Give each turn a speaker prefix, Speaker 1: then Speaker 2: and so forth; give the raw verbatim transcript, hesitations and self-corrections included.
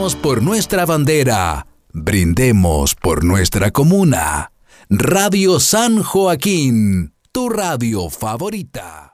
Speaker 1: Brindemos por nuestra bandera. Brindemos por nuestra comuna. Radio San Joaquín, tu radio favorita.